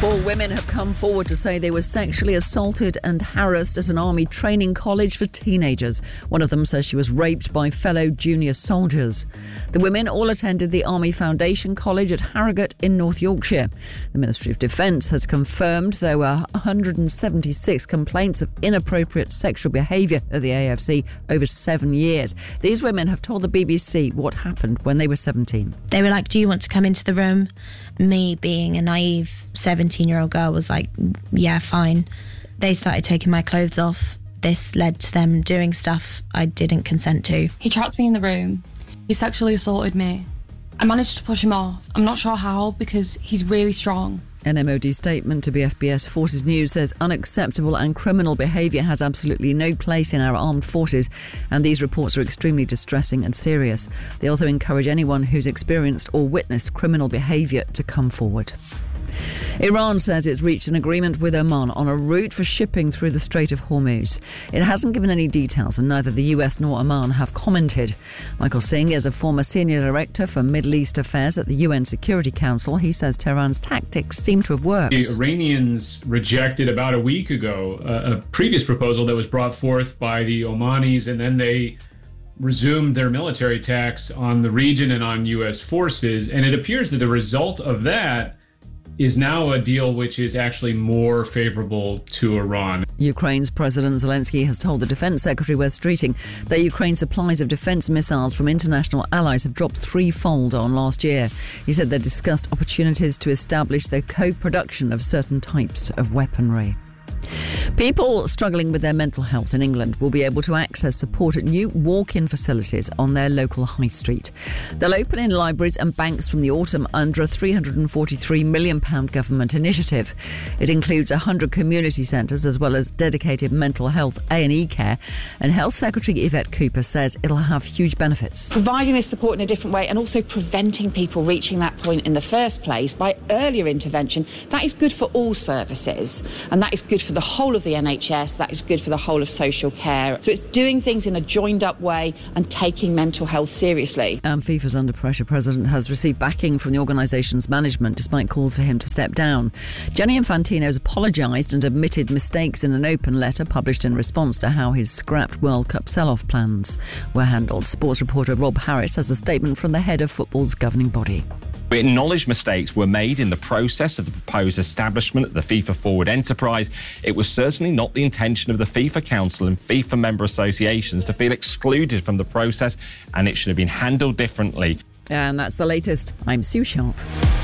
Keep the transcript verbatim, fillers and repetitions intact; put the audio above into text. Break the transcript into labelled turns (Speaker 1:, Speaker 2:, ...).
Speaker 1: Four women have come forward to say they were sexually assaulted and harassed at an army training college for teenagers. One of them says she was raped by fellow junior soldiers. The women all attended the Army Foundation College at Harrogate in North Yorkshire. The Ministry of Defence has confirmed there were one hundred seventy-six complaints of inappropriate sexual behaviour at the A F C over seven years. These women have told the B B C what happened when they were seventeen.
Speaker 2: They were like, do you want to come into the room? Me, being a naive seventeen-year-old girl, was like, yeah, fine. They started taking my clothes off. This led to them doing stuff I didn't consent to.
Speaker 3: He trapped me in the room. He sexually assaulted me. I managed to push him off. I'm not sure how, because he's really strong.
Speaker 1: An M O D statement to B F B S Forces News says unacceptable and criminal behaviour has absolutely no place in our armed forces, and these reports are extremely distressing and serious. They also encourage anyone who's experienced or witnessed criminal behaviour to come forward. Iran says it's reached an agreement with Oman on a route for shipping through the Strait of Hormuz. It hasn't given any details, and neither the U S nor Oman have commented. Michael Singh is a former senior director for Middle East affairs at the U N Security Council. He says Tehran's tactics seem to have worked.
Speaker 4: The Iranians rejected about a week ago a, a previous proposal that was brought forth by the Omanis, and then they resumed their military attacks on the region and on U S forces. And it appears that the result of that is now a deal which is actually more favourable to Iran.
Speaker 1: Ukraine's President Zelensky has told the Defence Secretary Wes Streeting that Ukraine's supplies of defence missiles from international allies have dropped threefold on last year. He said they discussed opportunities to establish the co-production of certain types of weaponry. People struggling with their mental health in England will be able to access support at new walk-in facilities on their local high street. They'll open in libraries and banks from the autumn under a three hundred forty-three million pounds government initiative. It includes one hundred community centres as well as dedicated mental health A and E care, and Health Secretary Yvette Cooper says it'll have huge benefits.
Speaker 5: Providing this support in a different way and also preventing people reaching that point in the first place by earlier intervention, that is good for all services, and that is good for the whole of the N H S, that is good for the whole of social care. So it's doing things in a joined up way and taking mental health seriously.
Speaker 1: And FIFA's Under Pressure president has received backing from the organisation's management despite calls for him to step down. Gianni Infantino has apologised and admitted mistakes in an open letter published in response to how his scrapped World Cup sell-off plans were handled. Sports reporter Rob Harris has a statement from the head of football's governing body.
Speaker 6: We acknowledge mistakes were made in the process of the proposed establishment of the FIFA Forward enterprise. It was certainly not the intention of the FIFA Council and FIFA member associations to feel excluded from the process, and it should have been handled differently.
Speaker 1: And that's the latest. I'm Sue Sharp.